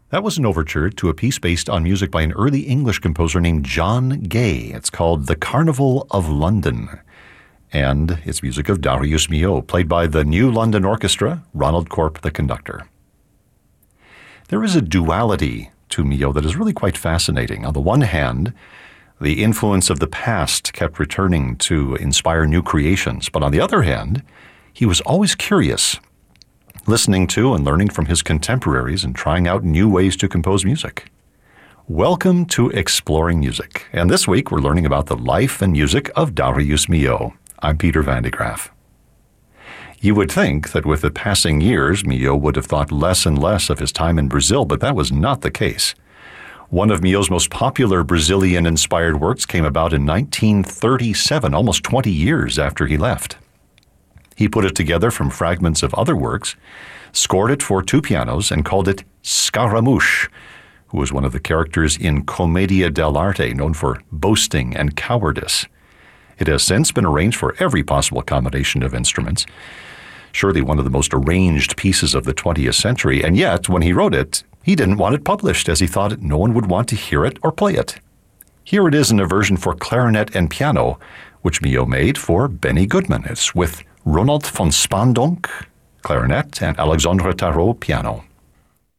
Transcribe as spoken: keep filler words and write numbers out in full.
That was an overture to a piece based on music by an early English composer named John Gay. It's called The Carnival of London. And it's music of Darius Milhaud, played by the New London Orchestra, Ronald Corp, the conductor. There is a duality to Milhaud that is really quite fascinating. On the one hand, the influence of the past kept returning to inspire new creations. But on the other hand, he was always curious, listening to and learning from his contemporaries and trying out new ways to compose music. Welcome to Exploring Music. And this week we're learning about the life and music of Darius Milhaud. I'm Peter Van de Graaff. You would think that with the passing years, Milhaud would have thought less and less of his time in Brazil, but that was not the case. One of Milhaud's most popular Brazilian-inspired works came about in nineteen thirty-seven, almost twenty years after he left. He put it together from fragments of other works, scored it for two pianos, and called it Scaramouche, who was one of the characters in Commedia dell'arte, known for boasting and cowardice. It has since been arranged for every possible combination of instruments, surely one of the most arranged pieces of the twentieth century, and yet, when he wrote it, he didn't want it published, as he thought no one would want to hear it or play it. Here it is in a version for clarinet and piano, which Milhaud made for Benny Goodman. It's with Ronald von Spandonk, clarinet, and Alexandre Tarot, piano.